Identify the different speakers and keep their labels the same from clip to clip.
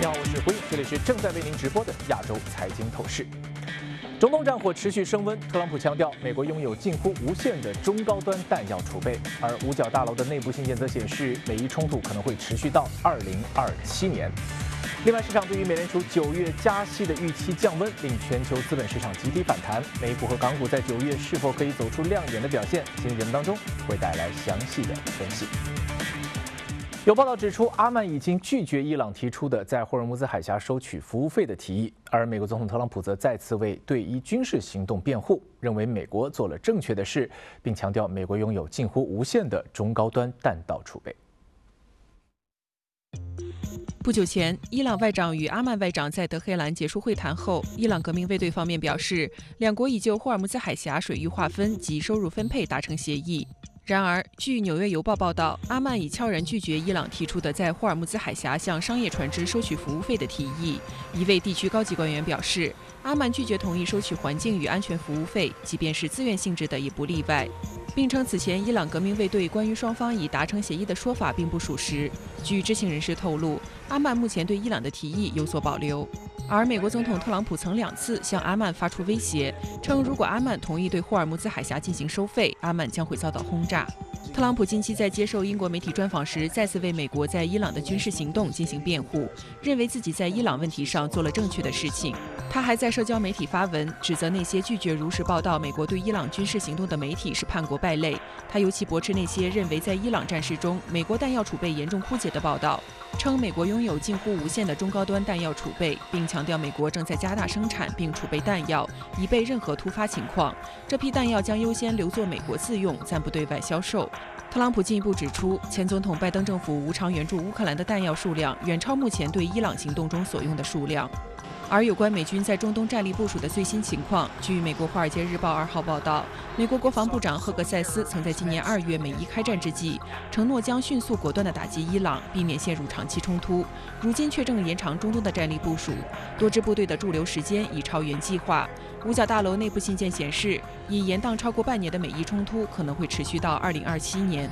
Speaker 1: 你好，我是胡颖，这里是正在为您直播的亚洲财经透视。中东战火持续升温，特朗普强调美国拥有近乎无限的中高端弹药储备，而五角大楼的内部信件则显示，美伊冲突可能会持续到2027年。另外，市场对于美联储9月加息的预期降温，令全球资本市场集体反弹。美股和港股在9月是否可以走出亮眼的表现？今天节目当中会带来详细的分析。有报道指出，阿曼已经拒绝伊朗提出的在霍尔木兹海峡收取服务费的提议，而美国总统特朗普则再次为对伊军事行动辩护，认为美国做了正确的事，并强调美国拥有近乎无限的中高端弹道储备。
Speaker 2: 不久前，伊朗外长与阿曼外长在德黑兰结束会谈后，伊朗革命卫队方面表示，两国已就霍尔木兹海峡水域划分及收入分配达成协议。然而，据《纽约邮报》报道，阿曼已悄然拒绝伊朗提出的在霍尔木兹海峡向商业船只收取服务费的提议。一位地区高级官员表示，阿曼拒绝同意收取环境与安全服务费，即便是自愿性质的也不例外，并称此前伊朗革命卫队关于双方已达成协议的说法并不属实。据知情人士透露，阿曼目前对伊朗的提议有所保留。而美国总统特朗普曾2次向阿曼发出威胁，称如果阿曼同意对霍尔木兹海峡进行收费，阿曼将会遭到轰炸。特朗普近期在接受英国媒体专访时，再次为美国在伊朗的军事行动进行辩护，认为自己在伊朗问题上做了正确的事情。他还在社交媒体发文，指责那些拒绝如实报道美国对伊朗军事行动的媒体是叛国败类。他尤其驳斥那些认为在伊朗战事中美国弹药储备严重枯竭的报道，称美国拥有近乎无限的中高端弹药储备，并强调美国正在加大生产并储备弹药，以备任何突发情况。这批弹药将优先留作美国自用，暂不对外销售。特朗普进一步指出，前总统拜登政府无偿援助乌克兰的弹药数量远超目前对伊朗行动中所用的数量。而有关美军在中东战力部署的最新情况，据美国《华尔街日报》2号报道，美国国防部长赫格塞斯曾在今年2月美伊开战之际，承诺将迅速果断地打击伊朗，避免陷入长期冲突。如今却正延长中东的战力部署，多支部队的驻留时间已超原计划。五角大楼内部信件显示，已延宕超过半年的美伊冲突可能会持续到2027年。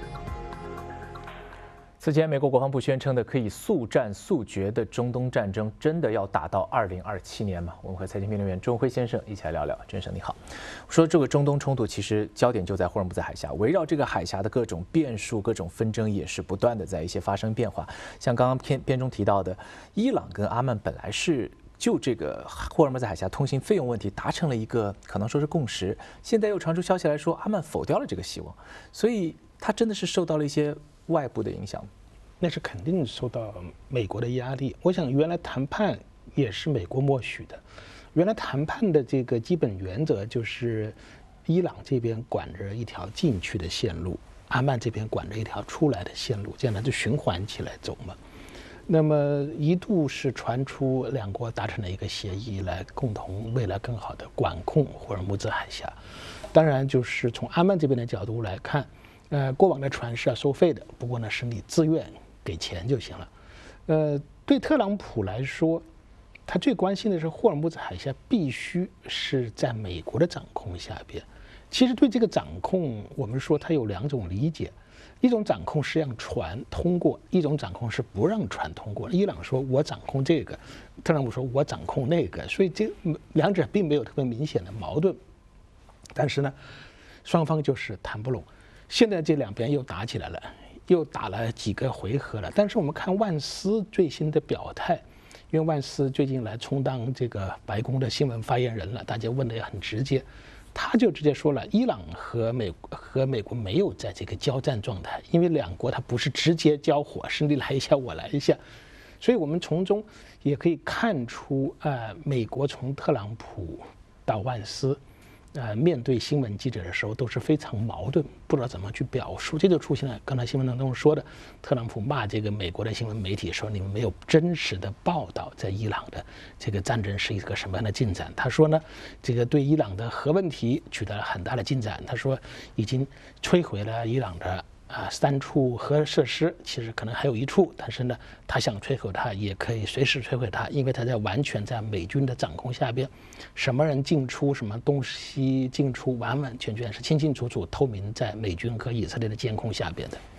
Speaker 1: 此前，美国国防部宣称的可以速战速决的中东战争，真的要打到2027年吗？我们和财经评论员周辉先生一起来聊聊。先生你好，说这个中东冲突其实焦点就在霍尔木兹海峡，围绕这个海峡的各种变数、各种纷争也是不断的在一些发生变化。像刚刚片中提到的，伊朗跟阿曼本来是就这个霍尔木兹海峡通行费用问题达成了一个可能说是共识，现在又传出消息来说阿曼否掉了这个希望，所以他真的是受到了一些外部的影响。
Speaker 3: 那是肯定受到美国的压力。我想原来谈判也是美国默许的，原来谈判的这个基本原则就是伊朗这边管着一条进去的线路，阿曼这边管着一条出来的线路，这样呢就循环起来走嘛。那么一度是传出两国达成了一个协议，来共同未来更好的管控霍尔木兹海峡。当然就是从阿曼这边的角度来看，过往的船是要收费的，不过呢是你自愿给钱就行了。对特朗普来说，他最关心的是霍尔木兹海峡必须是在美国的掌控下边。其实对这个掌控，我们说它有2种理解，一种掌控是让船通过，一种掌控是不让船通过。伊朗说我掌控这个，特朗普说我掌控那个，所以这两者并没有特别明显的矛盾。但是呢，双方就是谈不拢。现在这两边又打起来了，又打了几个回合了。但是我们看万斯最新的表态，因为万斯最近来充当这个白宫的新闻发言人了，大家问的也很直接，他就直接说了，伊朗和美国没有在这个交战状态，因为两国它不是直接交火，是你来一下我来一下。所以我们从中也可以看出，美国从特朗普到万斯。面对新闻记者的时候都是非常矛盾，不知道怎么去表述，这就出现了刚才新闻当中说的，特朗普骂这个美国的新闻媒体说你们没有真实的报道在伊朗的这个战争是一个什么样的进展。他说呢，这个对伊朗的核问题取得了很大的进展，他说已经摧毁了伊朗的3处核设施，其实可能还有1处，但是呢，他想摧毁它也可以随时摧毁它，因为他完全在美军的掌控下边，什么人进出，什么东西进出，完完全全是清清楚楚、透明，在美军和以色列的监控下边的。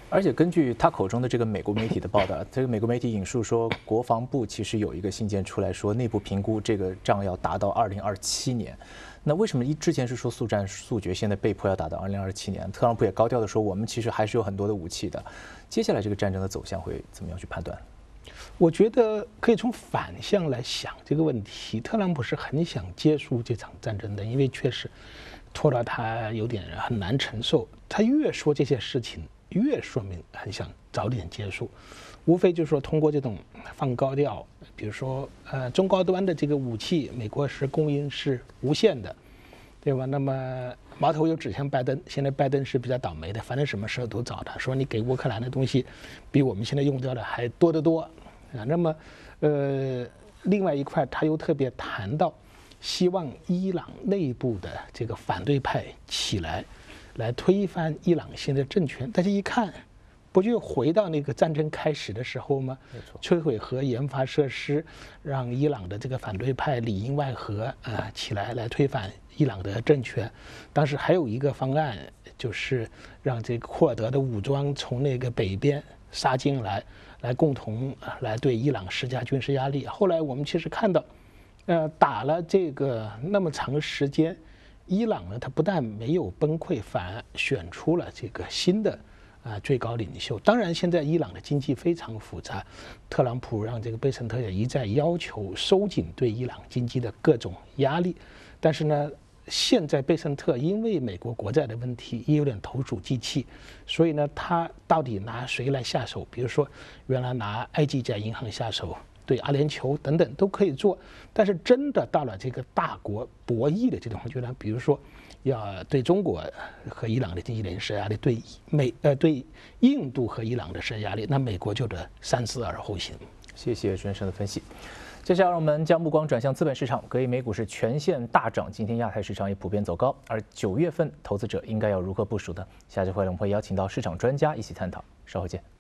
Speaker 1: 而且根据他口中的这个美国媒体的报道，这个美国媒体引述说，国防部其实有一个信件出来说，内部评估这个仗要打到2027年。那为什么之前是说速战速决，现在被迫要打到2027年？特朗普也高调的说，我们其实还是有很多的武器的。接下来这个战争的走向会怎么样去判断？
Speaker 3: 我觉得可以从反向来想这个问题。特朗普是很想结束这场战争的，因为确实拖到他有点很难承受。他越说这些事情，越说明很想早点结束。无非就是说通过这种放高调，比如说中高端的这个武器，美国是供应是无限的，对吧？那么矛头又指向拜登，现在拜登是比较倒霉的，反正什么时候都找他，说你给乌克兰的东西比我们现在用掉的还多得多啊。那么另外一块他又特别谈到，希望伊朗内部的这个反对派起来，来推翻伊朗现在政权。大家一看，不就回到那个战争开始的时候吗？摧毁核研发设施，让伊朗的这个反对派里应外合起来推翻伊朗的政权。当时还有一个方案，就是让这个库尔德的武装从那个北边杀进来，来共同来对伊朗施加军事压力。后来我们其实看到，打了这个那么长时间，伊朗呢，它不但没有崩溃，反而选出了这个新的最高领袖。当然，现在伊朗的经济非常复杂，特朗普让这个贝森特也一再要求收紧对伊朗经济的各种压力。但是呢，现在贝森特因为美国国债的问题也有点投鼠忌器，所以呢，他到底拿谁来下手？比如说，原来拿埃及家银行下手，对阿联酋等等都可以做。但是真的到了这个大国博弈的这种阶段，比如说要对中国和伊朗的经济联施压力，对印度和伊朗的施加压力，那美国就得三思而后行。
Speaker 1: 谢谢朱先生的分析。接下来，让我们将目光转向资本市场。隔夜美股是全线大涨，今天亚太市场也普遍走高。而9月份投资者应该要如何部署呢？下期会我们会邀请到市场专家一起探讨。稍后见。